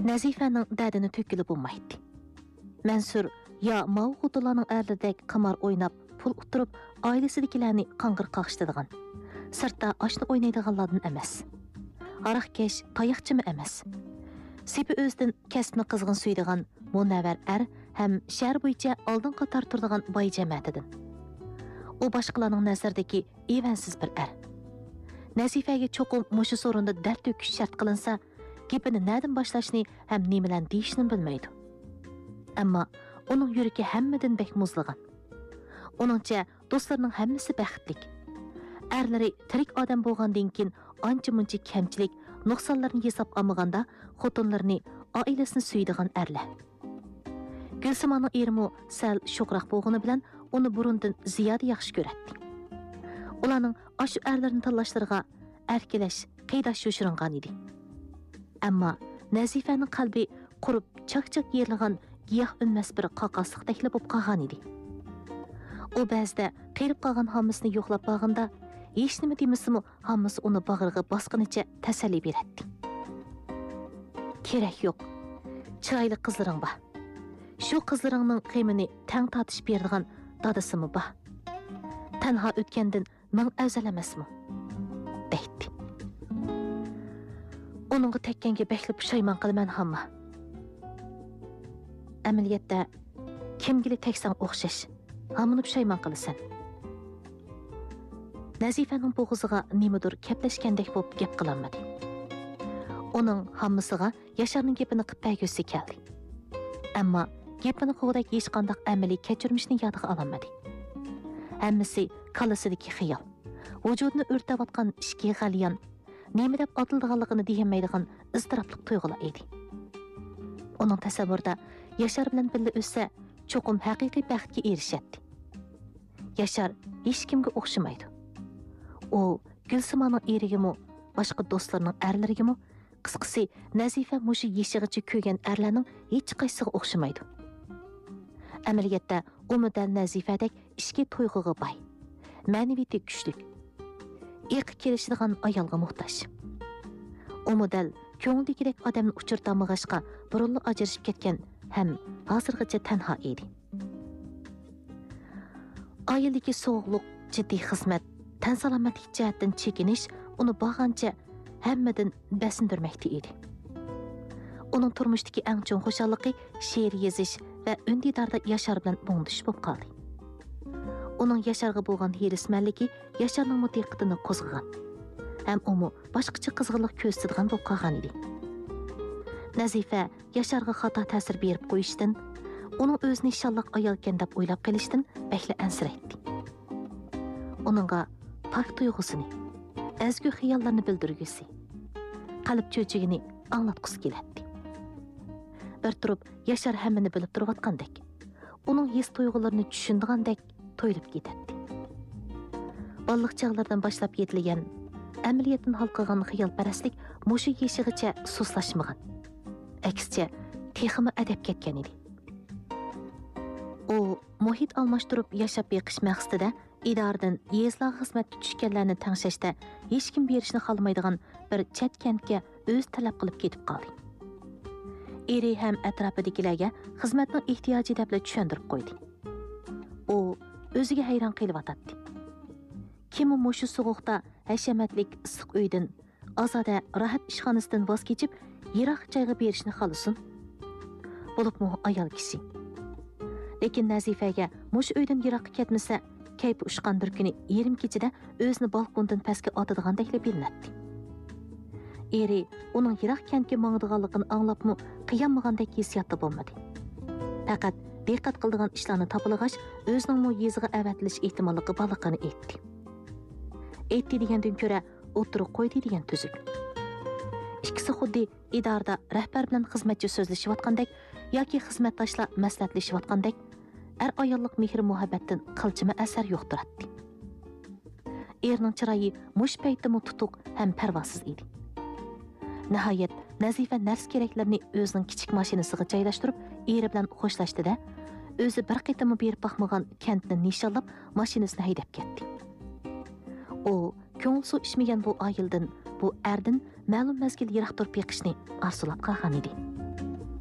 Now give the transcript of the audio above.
Nazifaning dardini to'kili bo'lmaydi. Mansur ya Mao Xudolarning ərlidək qimar oynab, pul uturib, ailəsidikilərni qanqır qaqışdırğan. Sırtda aşını oynaydiganlardan emas. Araqkeş, tayaqçımı emas. Sepi özdən kəsbini qızğın suydigan munavvar həm şəhər boyunca aldın qatar turdigan boy cəmiyyətidir. O başqalarının nəzərdəki evansiz bir Nazifəyə çoxum muşu sorunda dərd töküş şərt qılınsa, gepini nədən başlaşını həm nemelən deyişini bilməydi. Amma onun yürəki həmmədən bək muzlığan. Onunca dostlarının həmmisi bəxtlik. Ərləri tirik adam bolğandan keyin anca-munca kəmçilik, nuqsanlarını hesab almaganda xotunlarını, ailəsini suydigan ərlər. Gülsimanın erimi sal şoqraq bolğаны bilan onu burundan ziyoda yaxshi ko'radi. Ularning aşı ərlərini tanlashlarga erkələş, qiydaş yo'shiringan edi. Ammo Nazifənin qalbi qurib chaq-chaq yerlig'an giyoh unmas bir qaqasliqdakli bo'lib qolgan edi. O ba'zida qirib qolgan hammasini yo'qlab borganda, hech nima demasimi, hammasi uni bag'riga bosqinicha tasalli beradi. Kerak yo'q. Chiroyli qizlaring bor. Shu qizlaringning qiymini tang tortish beradigan dadasimi bor. Tanha o'tgandan ming afzal emasmi? deydi. Onunga tekkanga bekli pushaymon qilman hamma. Amaliyotda kimgili teksan o'xshash, hammani pushaymon qilasan. Nazifaning bo'g'ziga nimadir kaplashgandek bo'lib gap qilolmadi. Uning hammasiga Yasharning gapini qilib bergisi keldi. Ammo gapini qo'g'dak hech qanday amaliy kechirmishni yodiga ololmadi. Hammasi kalasidagi xiyol. Vujudini o'rtayotgan ishki g'alyan, nima deb otildiganligini deyolmaydigan iztirobli tuyg'ular edi. Uning tasavvurida Yashar bilan birga o'ssa, cho'qim haqiqiy baxtga erishadi. Yashar hech kimga o'xshamaydi. O Gulsimaning erigimi, boshqa do'stlarining ərlərigimi, qisqasi Nazifa mushu yeshig'icha ko'rgan ərlərning hech qaysiga o'xshamaydi. Amaliyotda u model Nazifadek ishga tuyg'uga boy, ma'naviyati kuchli, iq kelishadigan ayolga muhtoj. U model ko'ngildagidek odamni uchirtamag'ashqa burunli ajrashib ketgan ham hozirgacha tanho edi. Oiladagi so'g'liq, jiddiy xizmat, tan salomatlik jihatdan chekinish uni bag'ancha hammadan basindirmoqda edi. Uning turmushdagi eng chong xushalliqi she'r yozish va undidarda Yashar bilan bo'ndish bo'lib qoldi. Uning Yasharga bo'lgan herismanligi Yasharning mutiqatini qo'zg'agan. Ham uni boshqacha qizg'inlik ko'rsatadigan bo'lib qolgan edi. Nazifa Yasharga xato ta'sir berib qo'yishdan, uning o'zini shalloq ayolkan deb o'ylab qilishdan bakla ansiraydi. Uningga pak tuyg'usini, ezgu xiyollarni bildirgisi, qalb cho'chigini anglatqisi keladi. Bir turib Yashar hammani bilib turayotgandek, uning his tuyg'ularini tushundigandek to'yilib ketadi. Balliq chog'lardan boshlab yetilgan, amaliyotdan hal qilgan xiyolparastlik mushu yeshig'icha suslashmagan. Aksicha, texmi adab ketgan edi. U muhit almashtirib yashab beqish maqsadida idoradan yezlar xizmatga tushganlarni tangshashda hech kim berishni xohlamaydigan bir chatkentga o'z talab qilib ketib qoldi. Eri ham atrofidagilarga xizmatning ehtiyoji deb tushuntirib qo'ydi. U o'ziga hayron qilyotdi. Kim mushu sovuqda hashamatlik issiq uydan, ozoda rohat ishxonasidan voz kechib, yiroq joyga berishni xohlasin? Bo'libmi ayol kishi. Lekin Nazifaga mush uydan yiroqqa ketmasa, kayfi ushqan bir kuni yarim kechida o'zini balkondan pastga otadigandek bilinadi. Eri uning yiroq kentga mangdiganligini anglabmi, qiyamagandek hissiyotda bo'lmadi. Faqat diqqat qildigan ishlarni topilg'ash o'zining mu yeziga avatilish ehtimolligi borligini aytdi. Aytdi degandan ko'ra o'tirib qo'ydi degan tuzuk. Ikkisi xuddi idorada rahbar bilan xizmatchi so'zlashayotgandek yoki xizmatdoshlar maslahatlashayotgandek ayollik mehr muhabbatdan qilchima asar yo'qtiradi. Erning chiroyi mush paytda tutuq ham parvosiz edi. Nihoyat Nazifa nars keraklarni o'zining kichik mashinasiga joylashtirib, eri bilan xo'shlashdi-da, o'zi bir qitim berib baxmagan kentni nishonlab, mashinasini haydab ketdi. U ko'ngil suv ichmagan bu ayildan, bu ardin ma'lum mazgil yiroq turib yiqishni arzulab qolgan edi.